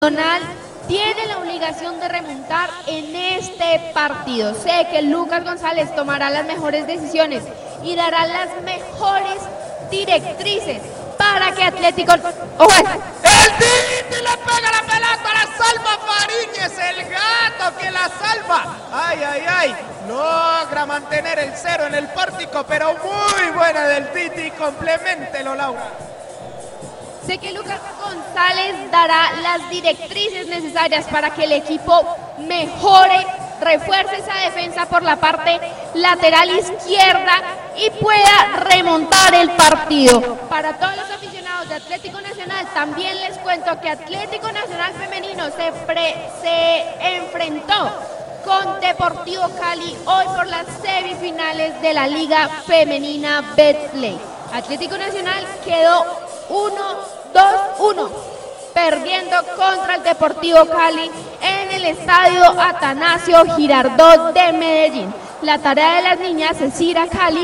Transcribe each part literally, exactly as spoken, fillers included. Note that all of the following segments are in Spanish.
Nacional tiene la obligación de remontar en este partido. Sé que Lucas González tomará las mejores decisiones y dará las mejores directrices para que Atlético... ¡Ojo! ¡El Titi le pega la pelota! ¡La salva Fariñez! ¡El gato que la salva! ¡Ay, ay, ay! Logra mantener el cero en el pórtico, pero muy buena del Titi. Compleméntelo, Laura. Sé que Lucas González dará las directrices necesarias para que el equipo mejore, refuerce esa defensa por la parte lateral izquierda y pueda remontar el partido. Para todos los aficionados de Atlético Nacional, también les cuento que Atlético Nacional Femenino se, pre, se enfrentó con Deportivo Cali hoy por las semifinales de la Liga Femenina Betplay. Atlético Nacional quedó uno dos uno, perdiendo contra el Deportivo Cali en el estadio Atanasio Girardot de Medellín. La tarea de las niñas es ir a Cali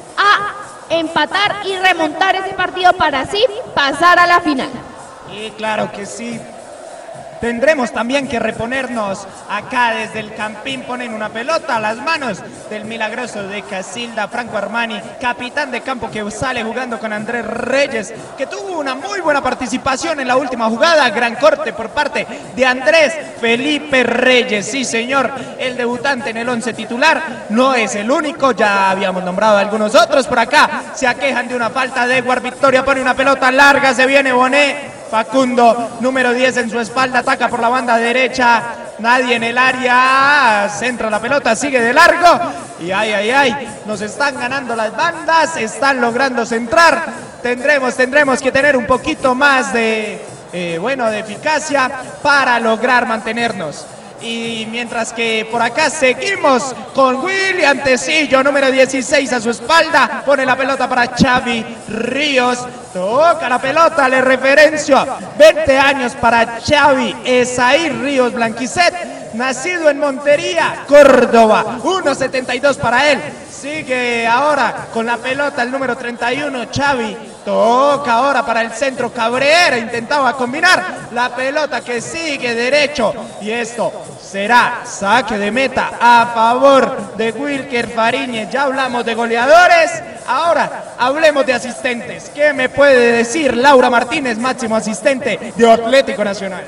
a empatar y remontar ese partido para así pasar a la final. Y claro que sí. Tendremos también que reponernos acá desde el Campín. Ponen una pelota a las manos del milagroso de Casilda, Franco Armani, capitán de campo, que sale jugando con Andrés Reyes, que tuvo una muy buena participación en la última jugada. Gran corte por parte de Andrés Felipe Reyes. Sí, señor, el debutante en el once titular. No es el único, ya habíamos nombrado a algunos otros. Por acá se aquejan de una falta de Edward Victoria. Pone una pelota larga, se viene Bonet. Facundo, número diez en su espalda, ataca por la banda derecha, nadie en el área, centra la pelota, sigue de largo, y ay, ay, ay, nos están ganando las bandas, están logrando centrar, tendremos, tendremos que tener un poquito más de, eh, bueno, de eficacia para lograr mantenernos. Y mientras que por acá seguimos con William Tecillo, número dieciséis a su espalda, pone la pelota para Xavi Ríos, toca la pelota, le referencio, veinte años para Xavi Esaí Ríos Blanquicet, nacido en Montería, Córdoba, uno setenta y dos para él. Sigue ahora con la pelota el número treinta y uno, Xavi. Toca ahora para el centro, Cabrera intentaba combinar la pelota que sigue derecho. Y esto será saque de meta a favor de Wilker Fariñez. Ya hablamos de goleadores, ahora hablemos de asistentes. ¿Qué me puede decir Laura Martínez, máximo asistente de Atlético Nacional?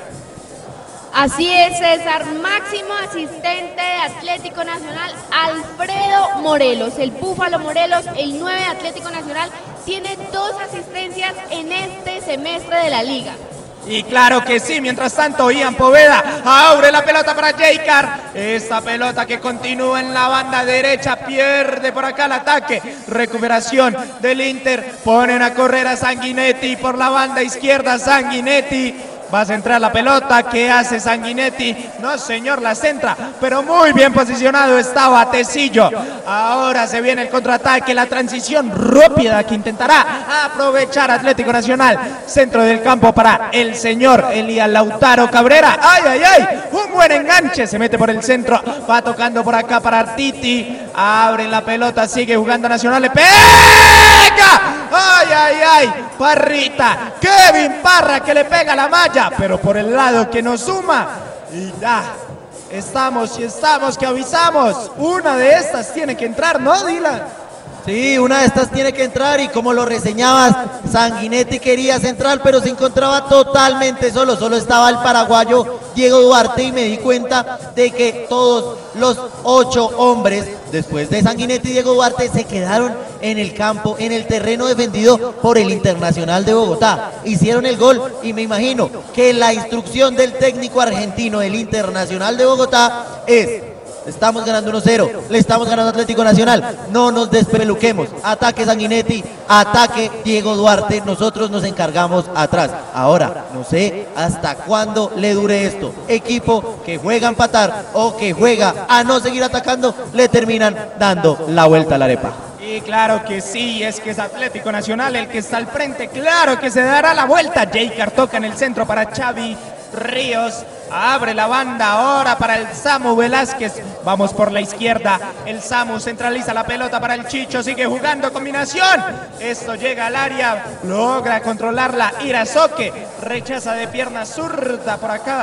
Así es, César, máximo asistente de Atlético Nacional, Alfredo Morelos, el Búfalo Morelos, el nueve de Atlético Nacional, tiene dos asistencias en este semestre de la liga. Y claro que sí, mientras tanto Ian Poveda abre la pelota para Jaycar, esta pelota que continúa en la banda derecha, pierde por acá el ataque, recuperación del Inter, ponen a correr a Sanguinetti por la banda izquierda, Sanguinetti. Va a centrar la pelota, ¿qué hace Sanguinetti? No, señor, la centra, pero muy bien posicionado estaba Tecillo. Ahora se viene el contraataque, la transición rápida que intentará aprovechar Atlético Nacional. Centro del campo para el señor Elías Lautaro Cabrera. ¡Ay, ay, ay! Un buen enganche, se mete por el centro, va tocando por acá para Titi. Abre la pelota, sigue jugando Nacional, le pega. ¡Ay, ay, ay! Parrita, Kevin Parra que le pega la malla, pero por el lado que nos suma. Y ya, estamos y estamos que avisamos. Una de estas tiene que entrar, ¿no, Dylan? Sí, una de estas tiene que entrar y como lo reseñabas, Sanguinetti quería centrar pero se encontraba totalmente solo, solo estaba el paraguayo Diego Duarte y me di cuenta de que todos los ocho hombres después de Sanguinetti y Diego Duarte se quedaron en el campo, en el terreno defendido por el Internacional de Bogotá. Hicieron el gol y me imagino que la instrucción del técnico argentino del Internacional de Bogotá es: estamos ganando uno cero, le estamos ganando a Atlético Nacional, no nos despeluquemos, ataque Sanguinetti, ataque Diego Duarte, nosotros nos encargamos atrás. Ahora, no sé hasta cuándo le dure esto, equipo que juega a empatar o que juega a no seguir atacando, le terminan dando la vuelta a la arepa. Y claro que sí, es que es Atlético Nacional el que está al frente, claro que se dará la vuelta. Jaycar toca en el centro para Xavi Ríos abre la banda ahora para el Samu Velázquez. Vamos por la izquierda. El Samu centraliza la pelota para el Chicho. Sigue jugando combinación. Esto llega al área. Logra controlarla Irazoque. Rechaza de pierna zurda por acá.